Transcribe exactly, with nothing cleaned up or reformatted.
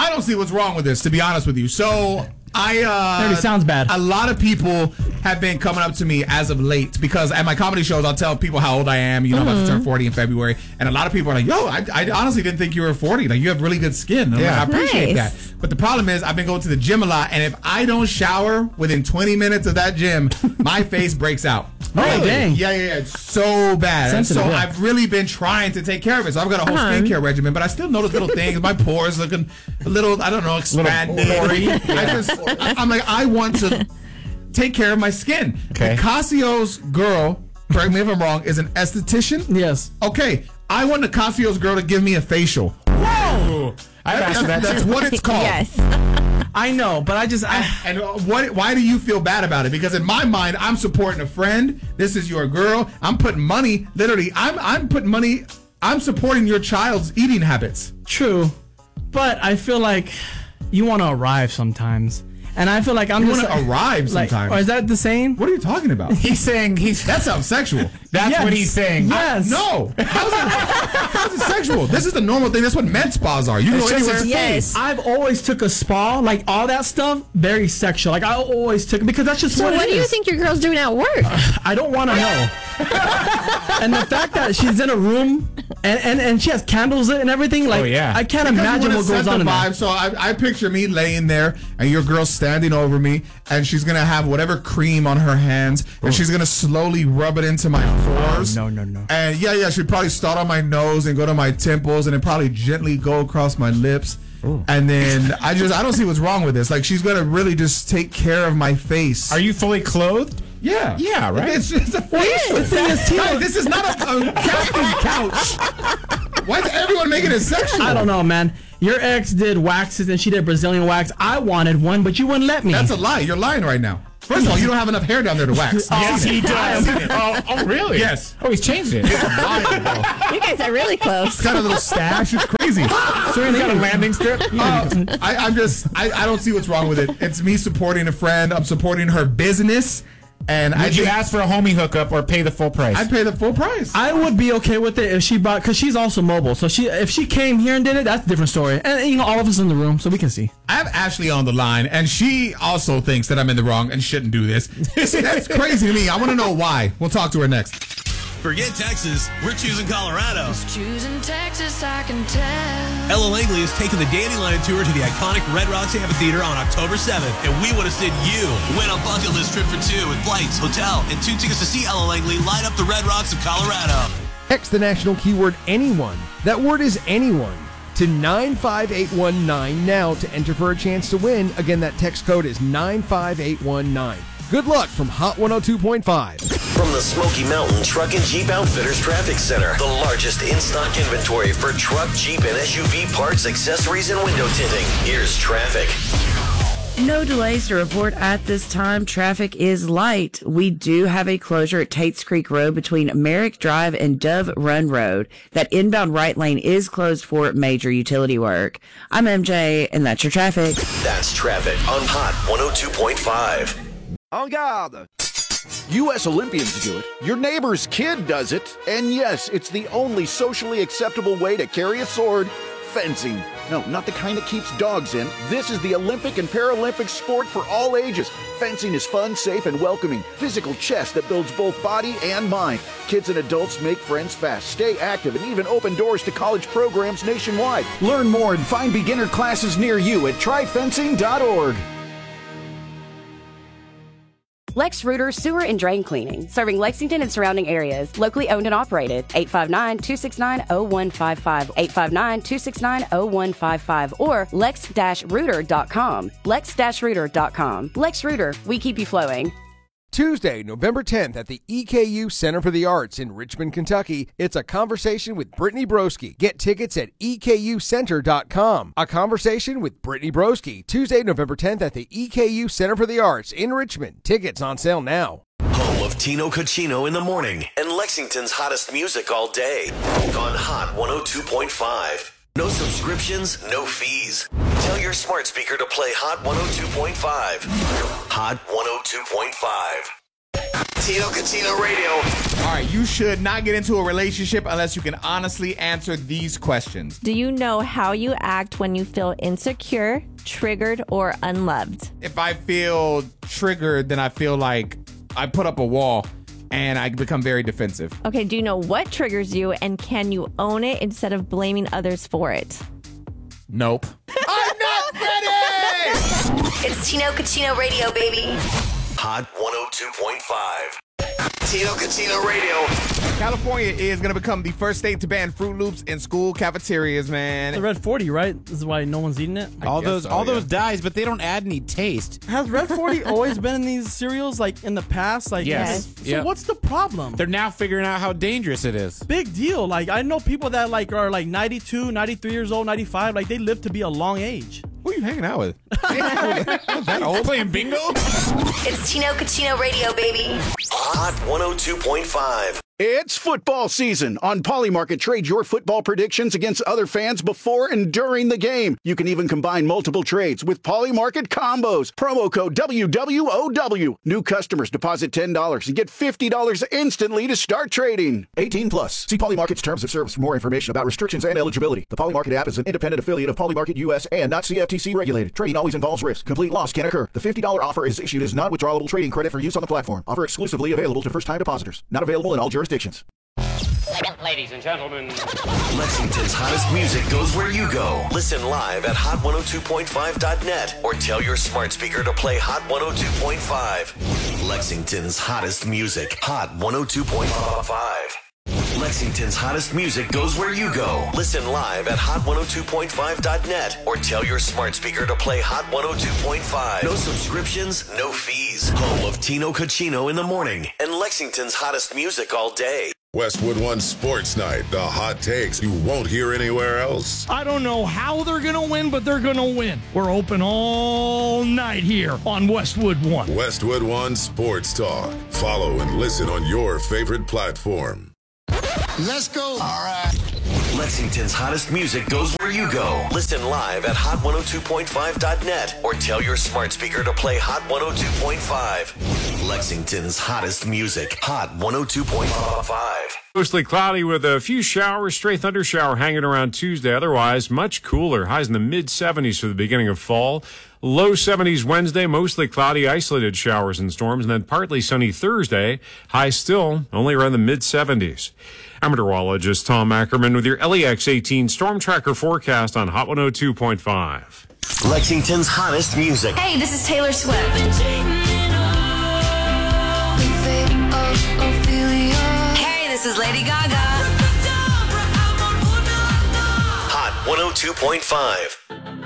I don't see what's wrong with this, to be honest with you. So I uh, It already sounds bad. A lot of people have been coming up to me as of late because at my comedy shows I'll tell people how old I am. You know, mm-hmm. I'm about to turn forty in February, and a lot of people are like, "Yo, I, I honestly didn't think you were forty. Like, you have really good skin." I'm yeah, like, I appreciate nice. that. But the problem is, I've been going to the gym a lot, and if I don't shower within twenty minutes of that gym, my face breaks out. Oh, dang. Yeah, yeah, yeah. It's so bad. And so Sensitive, yeah. I've really been trying to take care of it. So I've got a whole Uh-huh. skincare regimen, but I still notice little things. My pores looking a little, I don't know, expanded. I just, I- I'm like, I want to take care of my skin. Okay. Nicasio's girl, correct me if I'm wrong, is an esthetician. Yes. Okay, I want Nicasio's girl to give me a facial. Whoa! I've asked for that That's too. what it's called. Yes. I know, but I just... I, And uh, what? Why do you feel bad about it? Because in my mind, I'm supporting a friend. This is your girl. I'm putting money. Literally, I'm I'm putting money. I'm supporting your child's eating habits. True, but I feel like you want to arrive sometimes, and I feel like I'm You just want to arrive like, sometimes. or is that the same? What are you talking about? He's saying he's. That sounds sexual. That's Yes. what he's saying. Yes. No. How's it, how's it sexual? This is the normal thing. That's what med spas are. You can It's go just anywhere. his Yes. I've always took a spa, like all that stuff, very sexual. Like I always took it because that's just So what, what it do you is. think your girl's doing at work? I don't want to know. And the fact that she's in a room and, and, and she has candles lit and everything, like Oh, yeah. I can't Because you imagine wanna what set goes the on in vibe. there. So I, I picture me laying there and your girl standing over me, and she's gonna have whatever cream on her hands, and she's gonna slowly rub it into my pores. no, no, no. And yeah, yeah, she'd probably start on my nose and go to my temples, and then probably gently go across my lips. And then I just I don't see what's wrong with this. Like, she's gonna really just take care of my face. Are you fully clothed? Yeah. Yeah, right. It's just a facial. The thing is, Tino- Guys, this is not a, a camping couch. Why is everyone making it sexual? I don't know, man. Your ex did waxes and she did Brazilian wax. I wanted one, but you wouldn't let me. That's a lie. You're lying right now. First of all, you don't have enough hair down there to wax. Yes, he does. oh, oh, really? Yes. Oh, he's changed it. Lying, bro. You guys are really close. Got a little stash. It's crazy. So he's got a landing strip. Uh, I, I'm just, I, I don't see what's wrong with it. It's me supporting a friend. I'm supporting her business. And I Would you think ask for a homie hookup or pay the full price? I'd pay the full price. I would be okay with it if she bought, because she's also mobile. So she, if she came here and did it, that's a different story. And you know, all of us in the room, so we can see. I have Ashley on the line, and she also thinks that I'm in the wrong and shouldn't do this. That's crazy to me. I want to know why. We'll talk to her next. Forget Texas, we're choosing Colorado. Choosing Texas, I can tell. Ella Langley is taking the Dandelion Tour to the iconic Red Rocks Amphitheater on October seventh, and we want to send you. Win a bucket list trip for two with flights, hotel, and two tickets to see Ella Langley light up the Red Rocks of Colorado. Text the national keyword anyone. That word is anyone to nine five eight one nine now to enter for a chance to win. Again, that text code is nine five eight one nine. Good luck from Hot one oh two point five. From the Smoky Mountain Truck and Jeep Outfitters Traffic Center, the largest in-stock inventory for truck, Jeep, and S U V parts, accessories, and window tinting. Here's traffic. No delays to report at this time. Traffic is light. We do have a closure at Tates Creek Road between Merrick Drive and Dove Run Road. That inbound right lane is closed for major utility work. I'm M J, and that's your traffic. That's traffic on Hot one oh two point five. En garde! U S Olympians do it, your neighbor's kid does it, and yes, it's the only socially acceptable way to carry a sword, fencing. No, not the kind that keeps dogs in. This is the Olympic and Paralympic sport for all ages. Fencing is fun, safe, and welcoming. Physical chess that builds both body and mind. Kids and adults make friends fast, stay active, and even open doors to college programs nationwide. Learn more and find beginner classes near you at try fencing dot org. Lex Reuter Sewer and Drain Cleaning, serving Lexington and surrounding areas. Locally owned and operated. eight five nine, two six nine, zero one five five. eight five nine, two six nine, zero one five five. Or lex dash reuter dot com. lex dash reuter dot com. Lex Reuter, we keep you flowing. Tuesday, November tenth at the E K U Center for the Arts in Richmond, Kentucky. It's A Conversation with Brittany Broski. Get tickets at E K U center dot com. A Conversation with Brittany Broski. Tuesday, November tenth at the E K U Center for the Arts in Richmond. Tickets on sale now. Home of Tino Cochino in the morning and Lexington's hottest music all day on Hot one oh two point five. No subscriptions, no fees. Tell your smart speaker to play Hot one oh two point five. Hot one oh two point five. Tino Cucino Radio. All right, you should not get into a relationship unless you can honestly answer these questions. Do you know how you act when you feel insecure, triggered, or unloved? If I feel triggered, then I feel like I put up a wall and I become very defensive. Okay, do you know what triggers you, and can you own it instead of blaming others for it? Nope. I'm not ready! It's Tino Cucino Radio, baby. Hot one oh two point five. Tino Cucino Radio. California is going to become the first state to ban Fruit Loops in school cafeterias, man. The Red forty, right? This is why no one's eating it. All those, so, all yeah. those dyes, but they don't add any taste. Has Red forty always been in these cereals, like in the past? Like, yes. So yep. what's the problem? They're now figuring out how dangerous it is. Big deal. Like, I know people that like are like ninety-two, ninety-three years old, ninety-five. Like, they live to be a long age. Who are you hanging out with? That old playing bingo? It's Tino Cucino Radio, baby. Hot one oh two point five. It's football season. On Polymarket, trade your football predictions against other fans before and during the game. You can even combine multiple trades with Polymarket combos. Promo code W W O W. New customers deposit ten dollars and get fifty dollars instantly to start trading. eighteen plus. See Polymarket's terms of service for more information about restrictions and eligibility. The Polymarket app is an independent affiliate of Polymarket U S and not C F T C regulated. Trading always involves risk. Complete loss can occur. The fifty dollars offer is issued as non-withdrawable trading credit for use on the platform. Offer exclusively available to first-time depositors. Not available in all jurisdictions. Ladies and gentlemen, Lexington's hottest music goes where you go. Listen live at hot one oh two point five dot net or tell your smart speaker to play Hot one oh two point five. Lexington's hottest music. Hot one oh two point five. Lexington's hottest music goes where you go. Listen live at hot one oh two point five dot net or tell your smart speaker to play Hot one oh two point five. No subscriptions, no fees. Home of Tino Cucino in the morning and Lexington's hottest music all day. Westwood One Sports Night. The hot takes you won't hear anywhere else. I don't know how they're going to win, but they're going to win. We're open all night here on Westwood One. Westwood One Sports Talk. Follow and listen on your favorite platform. Let's go. All right. Lexington's hottest music goes where you go. Listen live at hot one oh two point five dot net or tell your smart speaker to play Hot one oh two point five. Lexington's hottest music. Hot one oh two point five. Mostly cloudy with a few showers, stray thunder shower hanging around Tuesday. Otherwise, much cooler. Highs in the mid seventies for the beginning of fall. Low seventies Wednesday, mostly cloudy, isolated showers and storms, and then partly sunny Thursday. High still only around the mid seventies. I'm meteorologist Tom Ackerman with your L E X eighteen Storm Tracker forecast on Hot one oh two point five. Lexington's hottest music. Hey, this is Taylor Swift. Hey, this is Lady Gaga. Hot one oh two point five.